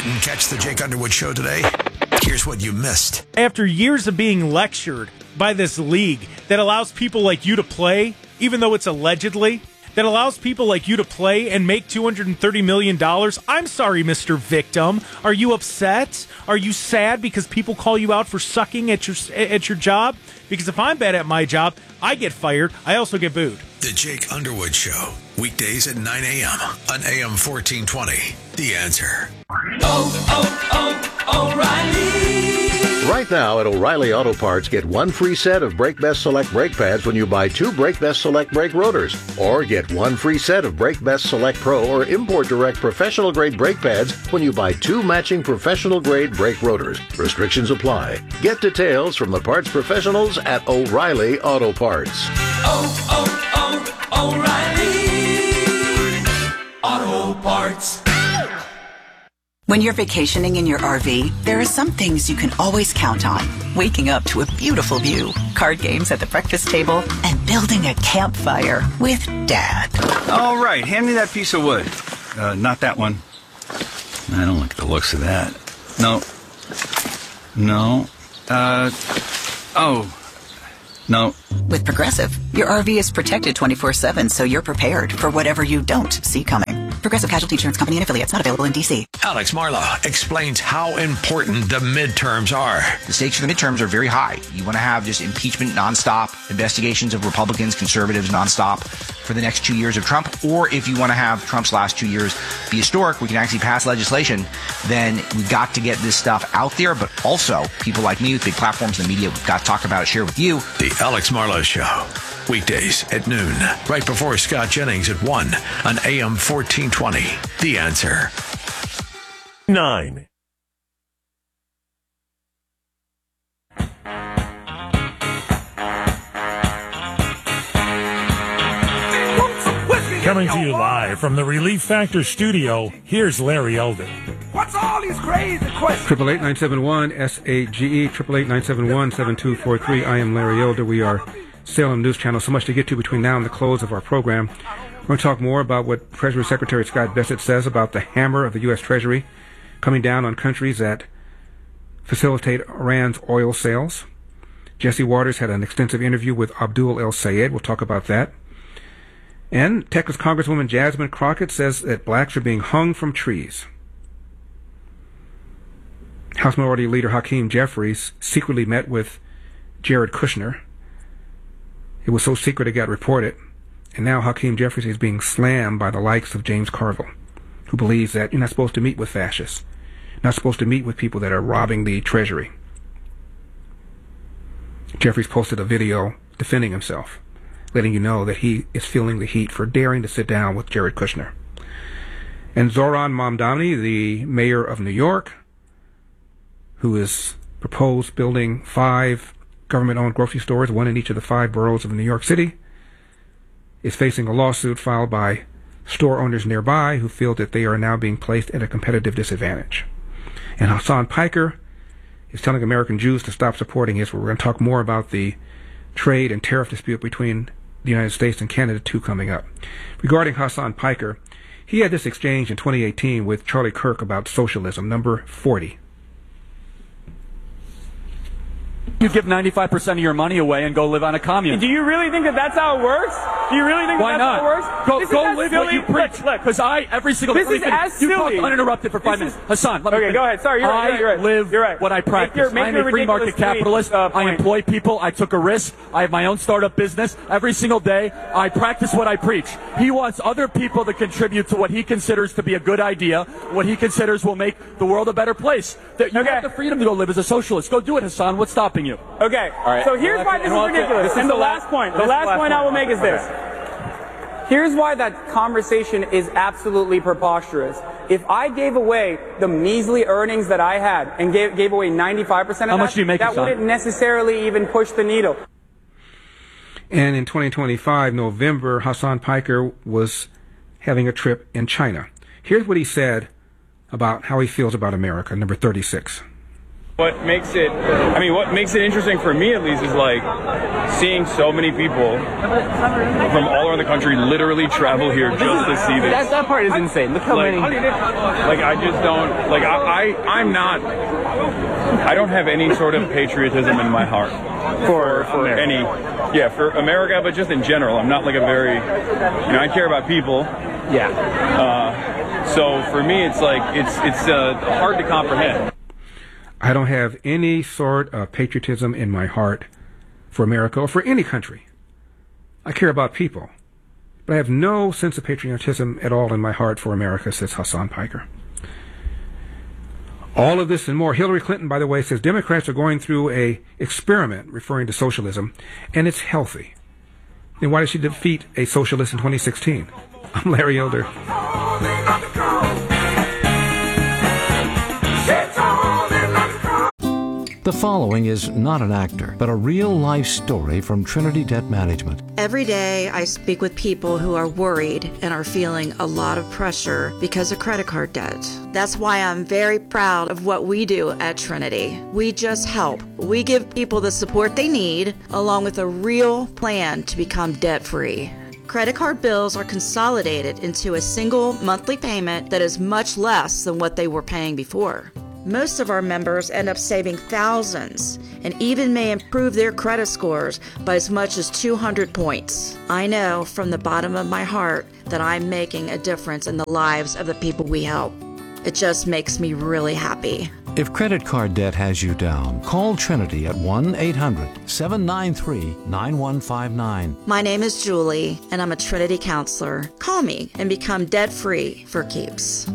Didn't catch the Jake Underwood show today? Here's what you missed. After years of being lectured by this league that allows people like you to play, even though it's allegedly, that allows people like you to play and make $230 million, I'm sorry, Mr. Victim. Are you upset? Are you sad because people call you out for sucking at your job? Because if I'm bad at my job, I get fired. I also get booed. The Jake Underwood Show, weekdays at 9 a.m. on AM 1420. The Answer. O'Reilly. Right now at O'Reilly Auto Parts, get one free set of Brake Best Select brake pads when you buy two Brake Best Select brake rotors. Or get one free set of Brake Best Select Pro or Import Direct professional grade brake pads when you buy two matching professional grade brake rotors. Restrictions apply. Get details from the parts professionals at O'Reilly Auto Parts. O'Reilly Auto Parts. When you're vacationing in your RV, there are some things you can always count on. Waking up to a beautiful view, card games at the breakfast table, and building a campfire with Dad. All right, hand me that piece of wood. Not that one. I don't like the looks of that. No. No. With Progressive, your RV is protected 24/7, so you're prepared for whatever you don't see coming. Progressive Casualty Insurance Company and affiliates, not available in D.C. Alex Marlow explains how important the midterms are. The stakes for the midterms are very high. You want to have just impeachment nonstop, investigations of Republicans, conservatives nonstop for the next 2 years of Trump. Or if you want to have Trump's last 2 years be historic, we can actually pass legislation, then we've got to get this stuff out there. But also, people like me with big platforms in the media, we've got to talk about it, share with you. The Alex Marlow Show, weekdays at noon, right before Scott Jennings at 1 on AM 1420. The Answer. 9. Coming to you live from the Relief Factor studio, here's Larry Elder. What's all these crazy questions? 888-971-SAGE, 888-971-7243. I am Larry Elder. We are Salem News Channel. So much to get to between now and the close of our program. We're going to talk more about what Treasury Secretary Scott Bessent says about the hammer of the U.S. Treasury coming down on countries that facilitate Iran's oil sales. Jesse Waters had an extensive interview with Abdul El Sayed. We'll talk about that. And Texas Congresswoman Jasmine Crockett says that blacks are being hung from trees. House Minority Leader Hakeem Jeffries secretly met with Jared Kushner. It was so secret it got reported. And now Hakeem Jeffries is being slammed by the likes of James Carville, who believes that you're not supposed to meet with fascists, not supposed to meet with people that are robbing the Treasury. Jeffries posted a video defending himself, letting you know that he is feeling the heat for daring to sit down with Jared Kushner. And Zohran Mamdani, the mayor of New York, who has proposed building 5 government-owned grocery stores, one in each of the 5 boroughs of New York City, is facing a lawsuit filed by store owners nearby who feel that they are now being placed at a competitive disadvantage. And Hassan Piker is telling American Jews to stop supporting Israel. We're going to talk more about the trade and tariff dispute between the United States and Canada, too, coming up. Regarding Hassan Piker, he had this exchange in 2018 with Charlie Kirk about socialism, number 40. You give 95% of your money away and go live on a commune. Do you really think that that's how it works? Do you really think Why that's not? how it works? Go live what you preach. Because every single this is as silly. You talk uninterrupted for 5 minutes. Hassan, let me finish. Go ahead. Sorry, you're right. I live what I practice. I'm a free market capitalist. I employ people. I took a risk. I have my own startup business. Every single day, I practice what I preach. He wants other people to contribute to what he considers to be a good idea, what he considers will make the world a better place. You have the freedom to go live as a socialist. Go do it, Hassan. What's stopping you? Okay. All right. So here's why this is ridiculous. And the last point I will make is this. Here's why that conversation is absolutely preposterous. If I gave away the measly earnings that I had and gave away 95% of How much do you make, that wouldn't necessarily even push the needle. And in 2025, November, Hassan Piker was having a trip in China. Here's what he said about how he feels about America, number 36. What makes it interesting for me, at least, is like seeing so many people from all over the country literally travel here just to see this. That part is insane. Look how many. Like, I just don't, like, I don't have any sort of patriotism in my heart for for America, but just in general. I'm not like a very, I care about people. Yeah. So for me, it's like, it's hard to comprehend. I don't have any sort of patriotism in my heart for America or for any country. I care about people, but I have no sense of patriotism at all in my heart for America, says Hassan Piker. All of this and more. Hillary Clinton, by the way, says Democrats are going through a experiment referring to socialism, and it's healthy. Then why did she defeat a socialist in 2016? I'm Larry Elder. The following is not an actor, but a real-life story from Trinity Debt Management. Every day I speak with people who are worried and are feeling a lot of pressure because of credit card debt. That's why I'm very proud of what we do at Trinity. We just help. We give people the support they need, along with a real plan to become debt-free. Credit card bills are consolidated into a single monthly payment that is much less than what they were paying before. Most of our members end up saving thousands and even may improve their credit scores by as much as 200 points. I know from the bottom of my heart that I'm making a difference in the lives of the people we help. It just makes me really happy. If credit card debt has you down, call Trinity at 1-800-793-9159. My name is Julie, and I'm a Trinity counselor. Call me and become debt-free for keeps.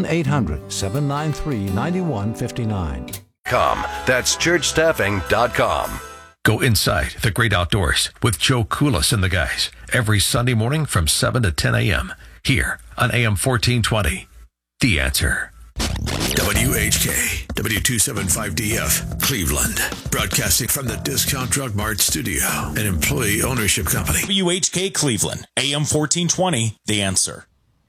1-800-793-9159. That's churchstaffing.com. Go inside the great outdoors with Joe Koulis and the guys every Sunday morning from 7 to 10 a.m. here on AM 1420. The Answer. WHK, W275DF, Cleveland. Broadcasting from the Discount Drug Mart studio, an employee ownership company. WHK Cleveland, AM 1420, The Answer.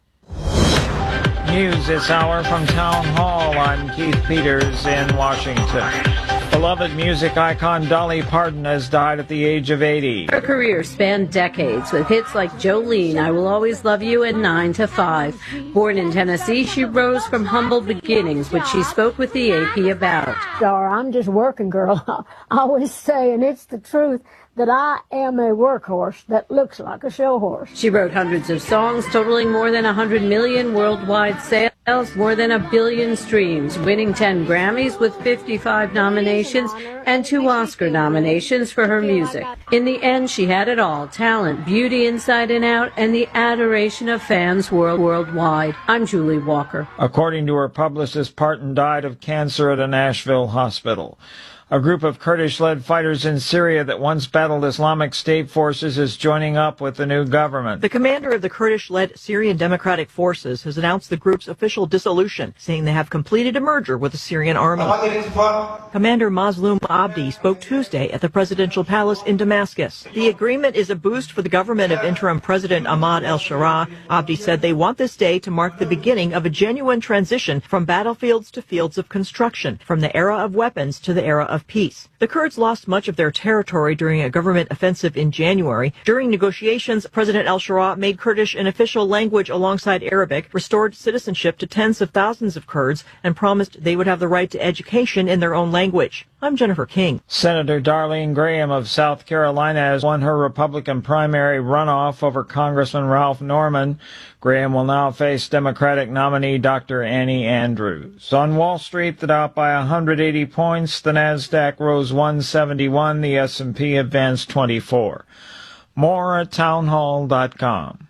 News this hour from Town Hall. I'm Keith Peters in Washington. Beloved music icon Dolly Parton has died at the age of 80. Her career spanned decades with hits like Jolene, I Will Always Love You, and 9 to 5. Born in Tennessee, she rose from humble beginnings, which she spoke with the AP about. Dara, I'm just working girl. I always say, and it's the truth, that I am a workhorse that looks like a show horse. She wrote hundreds of songs, totaling more than 100 million worldwide sales, more than 1 billion streams, winning 10 Grammys with 55 nominations and 2 Oscar nominations for her music. In the end, she had it all: talent, beauty inside and out, and the adoration of fans worldwide. I'm Julie Walker. According to her publicist, Parton died of cancer at a Nashville hospital. A group of Kurdish-led fighters in Syria that once battled Islamic State forces is joining up with the new government. The commander of the Kurdish-led Syrian Democratic Forces has announced the group's official dissolution, saying they have completed a merger with the Syrian army. Commander Mazloum Abdi spoke Tuesday at the presidential palace in Damascus. The agreement is a boost for the government of interim President Ahmad el-Sharaa. Abdi said they want this day to mark the beginning of a genuine transition from battlefields to fields of construction, from the era of weapons to the era of peace. The Kurds lost much of their territory during a government offensive in January. During negotiations, President el-Sharaa made Kurdish an official language alongside Arabic, restored citizenship to tens of thousands of Kurds, and promised they would have the right to education in their own language. I'm Jennifer King. Senator Darlene Graham of South Carolina has won her Republican primary runoff over Congressman Ralph Norman. Graham will now face Democratic nominee Dr. Annie Andrews. On Wall Street, the Dow by 180 points, the Nasdaq rose 171, the S&P advanced 24. More at townhall.com.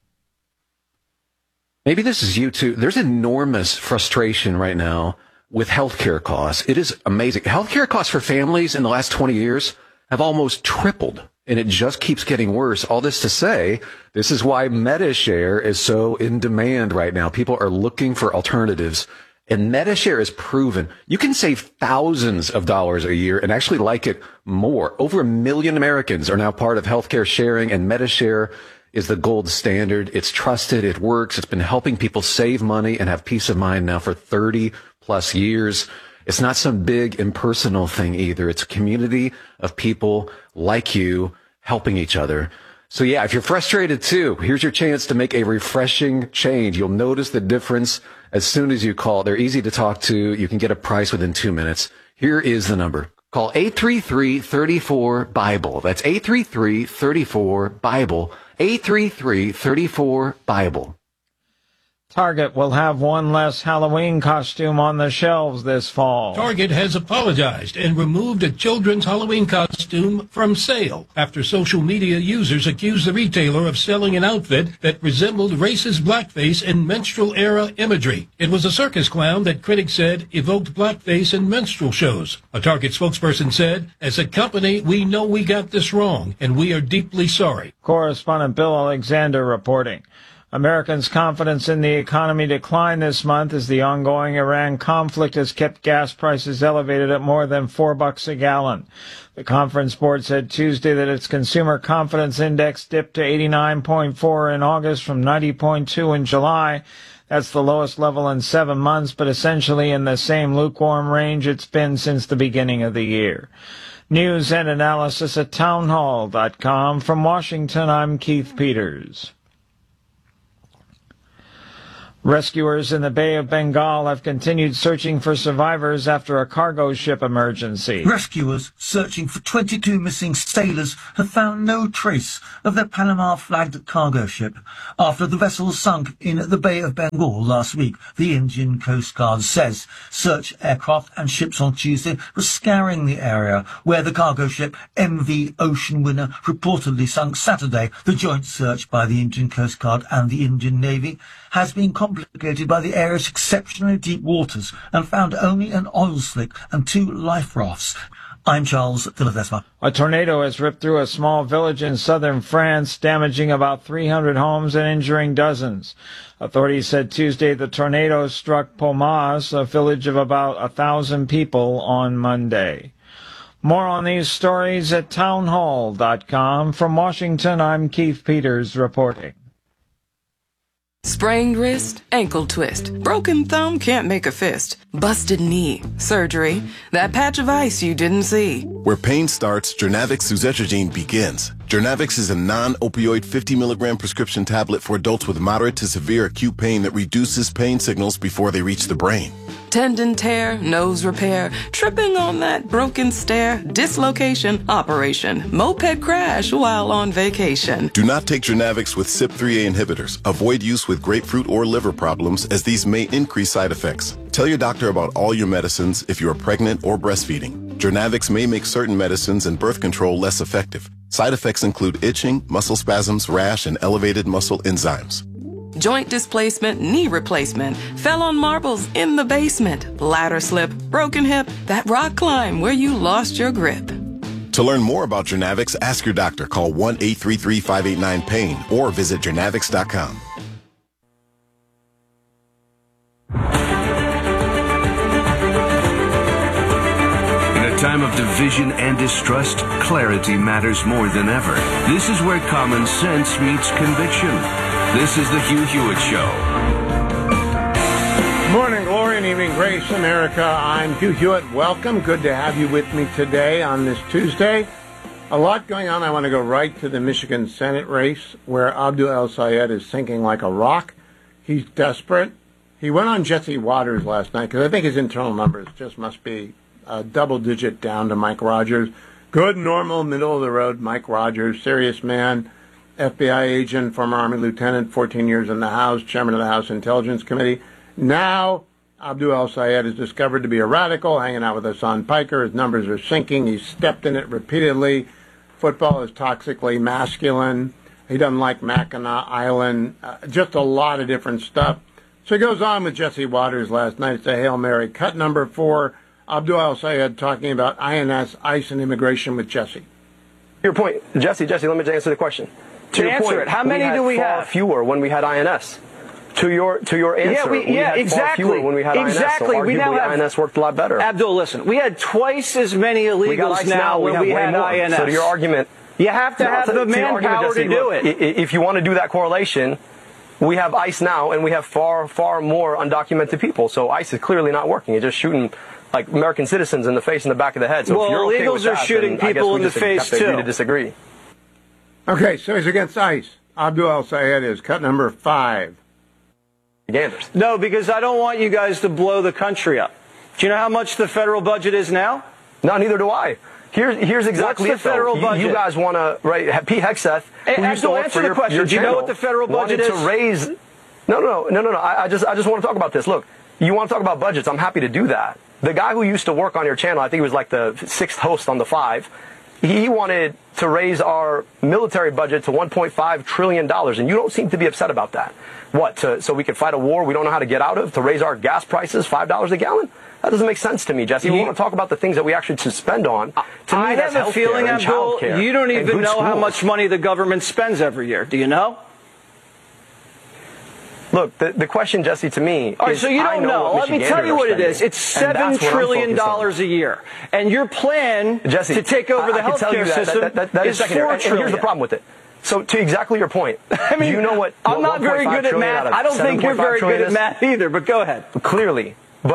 Maybe this is you too. There's enormous frustration right now with healthcare costs. It is amazing. Healthcare costs for families in the last 20 years have almost tripled, and it just keeps getting worse. All this to say, this is why MediShare is so in demand right now. People are looking for alternatives, and MediShare is proven. You can save thousands of dollars a year and actually like it more. Over 1 million Americans are now part of healthcare sharing, and MediShare is the gold standard. It's trusted. It works. It's been helping people save money and have peace of mind now for 30 plus years. It's not some big impersonal thing either. It's a community of people like you helping each other. So yeah, if you're frustrated too, here's your chance to make a refreshing change. You'll notice the difference as soon as you call. They're easy to talk to. You can get a price within 2 minutes. Here is the number. Call 833-34-BIBLE. That's 833-34-BIBLE. 833-34-BIBLE. Target will have one less Halloween costume on the shelves this fall. Target has apologized and removed a children's Halloween costume from sale after social media users accused the retailer of selling an outfit that resembled racist blackface and minstrel-era imagery. It was a circus clown that critics said evoked blackface in minstrel shows. A Target spokesperson said, "As a company, we know we got this wrong, and we are deeply sorry." Correspondent Bill Alexander reporting. Americans' confidence in the economy declined this month as the ongoing Iran conflict has kept gas prices elevated at more than $4 a gallon. The Conference Board said Tuesday that its consumer confidence index dipped to 89.4 in August from 90.2 in July. That's the lowest level in 7 months, but essentially in the same lukewarm range it's been since the beginning of the year. News and analysis at townhall.com. From Washington, I'm Keith Peters. Rescuers in the Bay of Bengal have continued searching for survivors after a cargo ship emergency. Rescuers searching for 22 missing sailors have found no trace of their Panama-flagged cargo ship after the vessel sunk in the Bay of Bengal last week, the Indian Coast Guard says. Search aircraft and ships on Tuesday were scouring the area where the cargo ship MV Ocean Winner reportedly sunk Saturday. The joint search by the Indian Coast Guard and the Indian Navy has been complicated by the area's exceptionally deep waters and found only an oil slick and 2 life rafts. I'm Charles Villadesma. A tornado has ripped through a small village in southern France, damaging about 300 homes and injuring dozens. Authorities said Tuesday the tornado struck Pomas, a village of about 1,000 people, on Monday. More on these stories at townhall.com. From Washington, I'm Keith Peters reporting. Sprained wrist, ankle twist, broken thumb can't make a fist, busted knee, surgery, that patch of ice you didn't see. Where pain starts, Jernavix suzetrigine begins. Jernavix is a non-opioid 50-milligram prescription tablet for adults with moderate to severe acute pain that reduces pain signals before they reach the brain. Tendon tear, nose repair, tripping on that broken stair, dislocation, operation, moped crash while on vacation. Do not take Jernavix with CYP3A inhibitors. Avoid use with grapefruit or liver problems, as these may increase side effects. Tell your doctor about all your medicines if you are pregnant or breastfeeding. Jernavix may make certain medicines and birth control less effective. Side effects include itching, muscle spasms, rash, and elevated muscle enzymes. Joint displacement, knee replacement, fell on marbles in the basement, ladder slip, broken hip, that rock climb where you lost your grip. To learn more about Jernavix, ask your doctor. Call 1-833-589-PAIN or visit Jernavix.com. In a time of division and distrust, clarity matters more than ever. This is where common sense meets conviction. This is the Hugh Hewitt Show. Morning glory and evening grace, America. I'm Hugh Hewitt. Welcome. Good to have you with me today on this Tuesday. A lot going on. I want to go right to the Michigan Senate race where Abdul El-Sayed is sinking like a rock. He's desperate. He went on Jesse Waters last night because I think his internal numbers just must be a double-digit down to Mike Rogers. Good, normal, middle-of-the-road Mike Rogers, serious man. FBI agent, former Army lieutenant, 14 years in the House, chairman of the House Intelligence Committee. Now, Abdul El-Sayed is discovered to be a radical, hanging out with Hassan Piker. His numbers are sinking. He's stepped in it repeatedly. Football is toxically masculine. He doesn't like Mackinac Island. Just a lot of different stuff. So he goes on with Jesse Waters last night. It's a Hail Mary. Cut number 4, Abdul El-Sayed talking about INS, ICE, and immigration with Jesse. Your point, Jesse, let me just answer the question. To your point, how many do we have? Fewer when we had INS. To your answer, we had exactly. Far fewer when we had INS. Exactly. So we now have INS worked a lot better. Abdul, listen, we had twice as many illegals now when we had INS. So to your argument, you have to have the manpower to do it. If you want to do that correlation, We have ICE now, and we have far, far more undocumented people. So ICE is clearly not working. It's just shooting like American citizens in the face and the back of the head. So if you're okay illegals with that, are shooting people in the face too. Agree to disagree. Okay, so he's against ICE. Abdul El-Sayed is cut number 5. No, because I don't want you guys to blow the country up. Do you know how much the federal budget is now? No, neither do I. Here's exactly What's the federal budget? You guys want to, right? Pete Hegseth, who used to work for your question. Do you know what the federal budget is? To raise. No. I just want to talk about this. Look, you want to talk about budgets? I'm happy to do that. The guy who used to work on your channel, I think he was like the 6th host on the 5. He wanted to raise our military budget to $1.5 trillion, and you don't seem to be upset about that. What? So we could fight a war we don't know how to get out of? To raise our gas prices $5 a gallon? That doesn't make sense to me, Jesse. We want to talk about the things that we actually should spend on. To me, I have a feeling, Abdul, you don't even know how much money the government spends every year. Do you know? Look, the question, Jesse, to me all right, is, so you don't know. Let me tell you what it is. It's $7 trillion a year. And your plan Jesse, to take over the healthcare system is $4 trillion. Here's the problem with it. So to exactly your point, I mean, do you know what I'm not very good at math. I don't think you're very good at math either, but go ahead. Clearly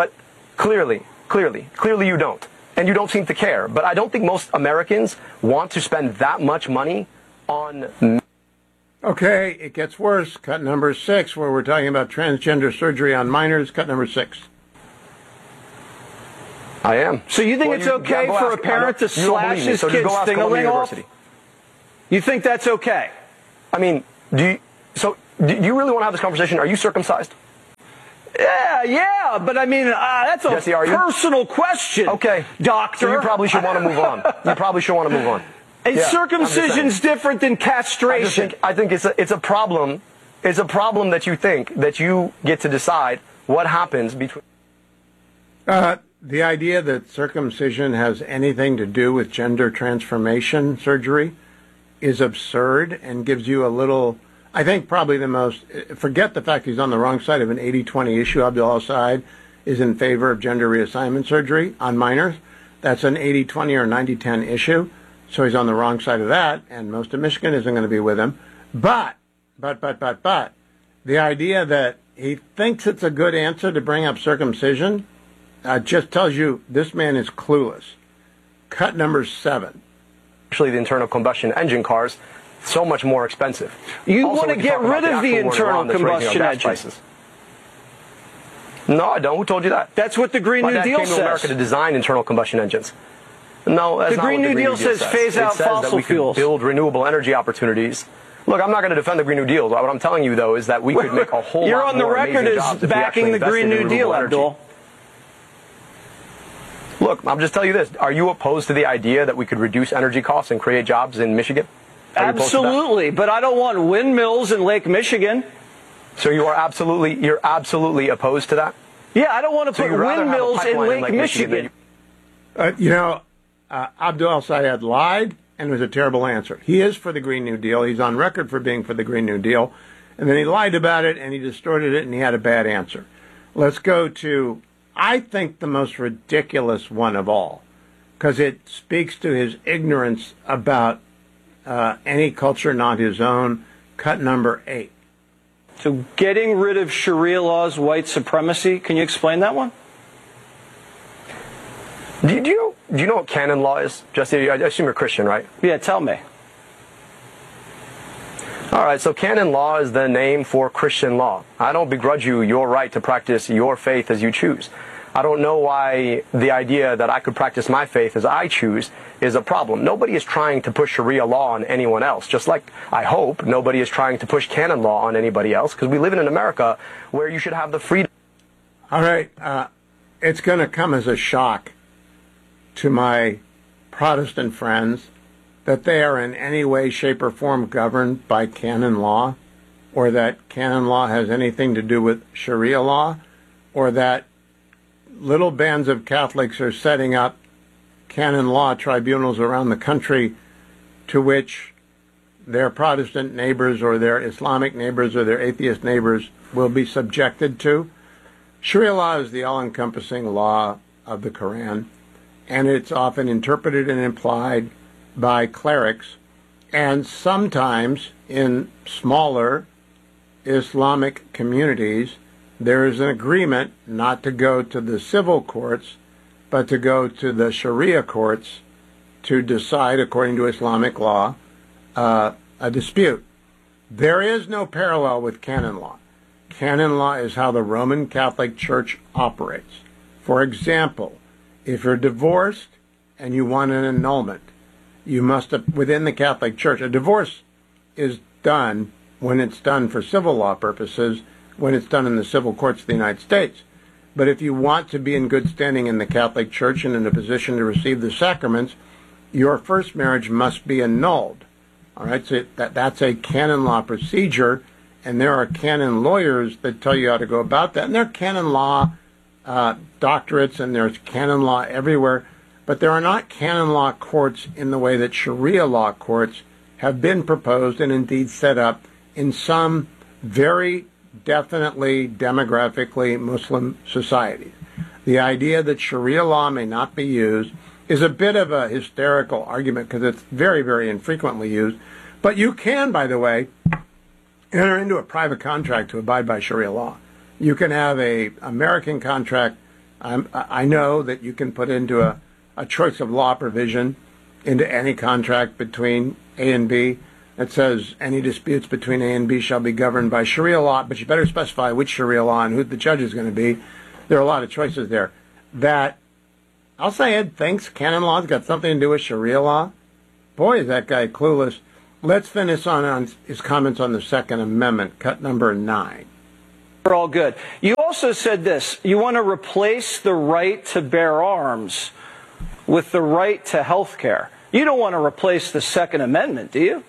you don't. And you don't seem to care. But I don't think most Americans want to spend that much money on... Okay, it gets worse. Cut number 6, where we're talking about transgender surgery on minors. Cut number 6. I am. So you think it's okay for a parent to slash his kid's thing-a-ling off? You think that's okay? I mean, do you really want to have this conversation? Are you circumcised? Yeah, but I mean, that's a Jesse, personal question. Okay. Doctor. So you probably should want to move on. And circumcision's different than castration. I think it's a problem. It's a problem that you think that you get to decide what happens between. The idea that circumcision has anything to do with gender transformation surgery is absurd and gives you a little. I think probably the most. Forget the fact he's on the wrong side of an 80-20 issue. Abdul El-Sayed is in favor of gender reassignment surgery on minors. That's an 80-20 or 90-10 issue. So he's on the wrong side of that, and most of Michigan isn't going to be with him. But, the idea that he thinks it's a good answer to bring up circumcision just tells you this man is clueless. Cut number 7. Actually, the internal combustion engine cars, so much more expensive. You want to get rid of the internal combustion engine? No, I don't. Who told you that? That's what the Green New Deal says. My dad came to America to design internal combustion engines. No, that's not what the Green New Deal says. Phase out fossil fuels. Build renewable energy opportunities. Look, I'm not going to defend the Green New Deal. What I'm telling you, though, is that we could make a whole lot more. You're on the record as backing the Green New Deal, Abdul. Look, I'm just telling you this. Are you opposed to the idea that we could reduce energy costs and create jobs in Michigan? Absolutely, but I don't want windmills in Lake Michigan. So you're absolutely opposed to that? Yeah, I don't want to put windmills in Lake Michigan. Abdul El-Sayed lied, and it was a terrible answer. He is for the Green New Deal. He's on record for being for the Green New Deal. And then he lied about it, and he distorted it, and he had a bad answer. Let's go to, I think, the most ridiculous one of all, because it speaks to his ignorance about any culture not his own. Cut number 8. So getting rid of Sharia law's white supremacy, can you explain that one? Do you know what canon law is? Jesse, I assume you're Christian, right? Yeah, tell me. All right, so canon law is the name for Christian law. I don't begrudge you your right to practice your faith as you choose. I don't know why the idea that I could practice my faith as I choose is a problem. Nobody is trying to push Sharia law on anyone else, just like I hope nobody is trying to push canon law on anybody else, because we live in an America where you should have the freedom. All right, it's going to come as a shock to my Protestant friends that they are in any way, shape, or form governed by canon law, or that canon law has anything to do with Sharia law, or that little bands of Catholics are setting up canon law tribunals around the country to which their Protestant neighbors or their Islamic neighbors or their atheist neighbors will be subjected to. Sharia law is the all-encompassing law of the Quran, and it's often interpreted and implied by clerics, and sometimes in smaller Islamic communities, there is an agreement not to go to the civil courts, but to go to the Sharia courts to decide, according to Islamic law, a dispute. There is no parallel with canon law. Canon law is how the Roman Catholic Church operates. For example, if you're divorced and you want an annulment, you must, within the Catholic Church, a divorce is done when it's done for civil law purposes, when it's done in the civil courts of the United States. But if you want to be in good standing in the Catholic Church and in a position to receive the sacraments, your first marriage must be annulled. All right, so that's a canon law procedure, and there are canon lawyers that tell you how to go about that. And there are canon law doctorates, and there's canon law everywhere. But there are not canon law courts in the way that Sharia law courts have been proposed and indeed set up in some very definitely demographically Muslim societies. The idea that Sharia law may not be used is a bit of a hysterical argument because it's very, very infrequently used. But you can, by the way, enter into a private contract to abide by Sharia law. You can have an American contract. I know that you can put into a choice of law provision into any contract between A and B that says any disputes between A and B shall be governed by Sharia law, but you better specify which Sharia law and who the judge is going to be. There are a lot of choices there. That Al-Sayed thinks canon law's got something to do with Sharia law. Boy, is that guy clueless. Let's finish on his comments on the Second Amendment, cut number 9. We're all good. You also said this. You want to replace the right to bear arms with the right to health care. You don't want to replace the Second Amendment, do you?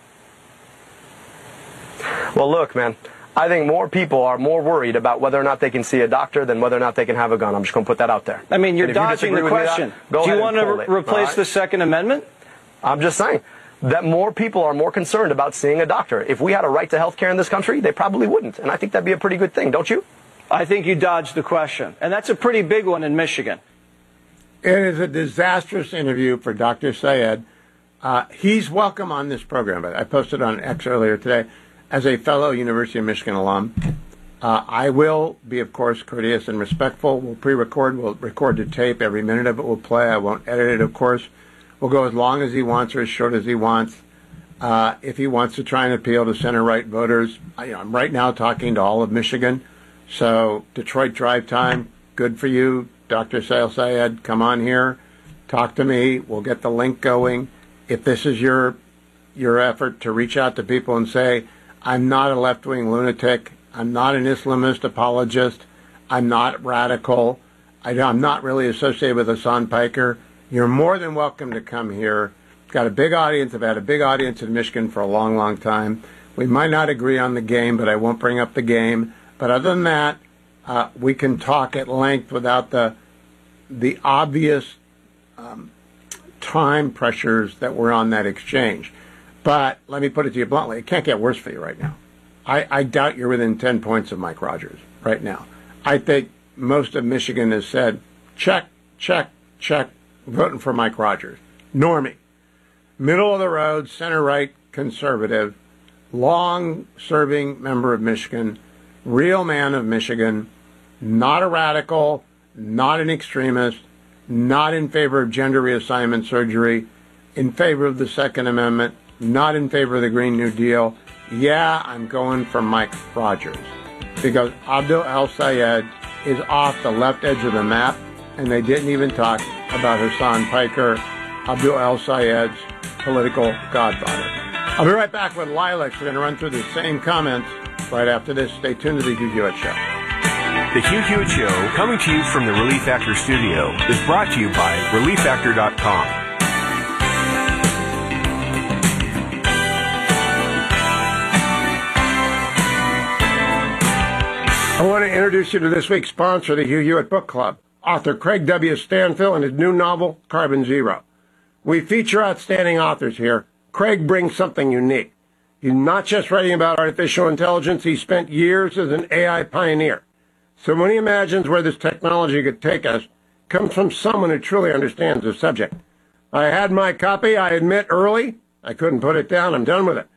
Well, look, man, I think more people are more worried about whether or not they can see a doctor than whether or not they can have a gun. I'm just going to put that out there. I mean, you're dodging the question. Do you want to replace the Second Amendment? I'm just saying that more people are more concerned about seeing a doctor. If we had a right to health care in this country, they probably wouldn't. And I think that'd be a pretty good thing, don't you? I think you dodged the question. And that's a pretty big one in Michigan. It is a disastrous interview for Dr. Sayed. He's welcome on this program, but I posted on X earlier today. As a fellow University of Michigan alum, I will be, of course, courteous and respectful. We'll pre-record. We'll record the tape. Every minute of it will play. I won't edit it, of course. We'll go as long as he wants or as short as he wants. If he wants to try and appeal to center-right voters, I'm right now talking to all of Michigan. So Detroit drive time, good for you. Dr. Sayed, come on here. Talk to me. We'll get the link going. If this is your effort to reach out to people and say, I'm not a left-wing lunatic. I'm not an Islamist apologist. I'm not radical. I'm not really associated with Hassan Piker. You're more than welcome to come here. Got a big audience. I've had a big audience in Michigan for a long, long time. We might not agree on the game, but I won't bring up the game. But other than that, we can talk at length without the obvious time pressures that were on that exchange. But let me put it to you bluntly, it can't get worse for you right now. I doubt you're within 10 points of Mike Rogers right now. I think most of Michigan has said, check, check, check, voting for Mike Rogers. Normie, middle of the road, center-right conservative, long-serving member of Michigan, real man of Michigan, not a radical, not an extremist, not in favor of gender reassignment surgery, in favor of the Second Amendment, not in favor of the Green New Deal. Yeah, I'm going for Mike Rogers because Abdul El-Sayed is off the left edge of the map, and they didn't even talk about Hassan Piker, Abdul El-Sayed's political godfather. I'll be right back with Lilacs. We're going to run through the same comments right after this. Stay tuned to the Hugh Hewitt Show. The Hugh Hewitt Show, coming to you from the Relief Factor studio, is brought to you by ReliefFactor.com. I want to introduce you to this week's sponsor, the Hugh Hewitt Book Club, author Craig W. Stanfill and his new novel, Carbon Zero. We feature outstanding authors here. Craig brings something unique. He's not just writing about artificial intelligence. He spent years as an AI pioneer. So when he imagines where this technology could take us, it comes from someone who truly understands the subject. I had my copy, I admit, early. I couldn't put it down. I'm done with it.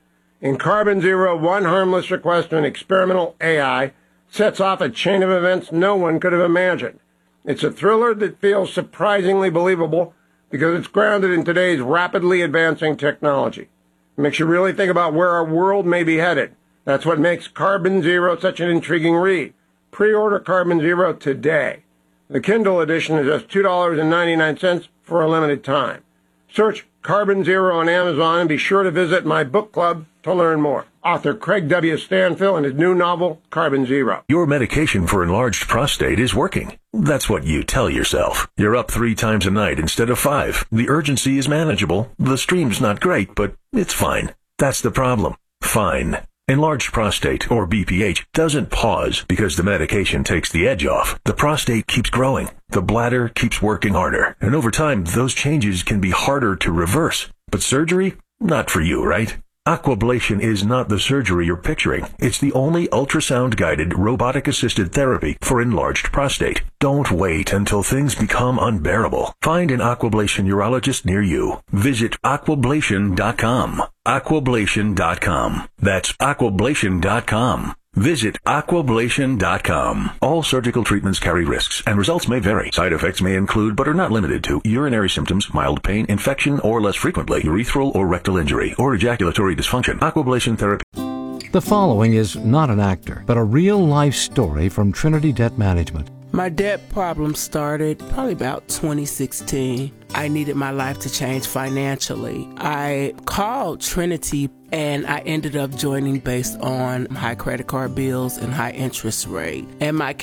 In Carbon Zero, one harmless request to an experimental AI sets off a chain of events no one could have imagined. It's a thriller that feels surprisingly believable because it's grounded in today's rapidly advancing technology. It makes you really think about where our world may be headed. That's what makes Carbon Zero such an intriguing read. Pre-order Carbon Zero today. The Kindle edition is just $2.99 for a limited time. Search Carbon Zero on Amazon and be sure to visit my book club to learn more. Author Craig W. Stanfill and his new novel, Carbon Zero. Your medication for enlarged prostate is working. That's what you tell yourself. You're up 3 times a night instead of 5. The urgency is manageable. The stream's not great, but it's fine. That's the problem. Fine. Enlarged prostate, or BPH, doesn't pause because the medication takes the edge off. The prostate keeps growing. The bladder keeps working harder. And over time, those changes can be harder to reverse. But surgery? Not for you, right? Aquablation is not the surgery you're picturing. It's the only ultrasound-guided, robotic-assisted therapy for enlarged prostate. Don't wait until things become unbearable. Find an Aquablation urologist near you. Visit aquablation.com. Aquablation.com. That's aquablation.com. Visit aquablation.com. All surgical treatments carry risks, and results may vary. Side effects may include, but are not limited to, urinary symptoms, mild pain, infection, or less frequently, urethral or rectal injury, or ejaculatory dysfunction. Aquablation therapy. The following is not an actor, but a real-life story from Trinity Debt Management. My debt problem started probably about 2016. I needed my life to change financially. I called Trinity and I ended up joining based on high credit card bills and high interest rate. And my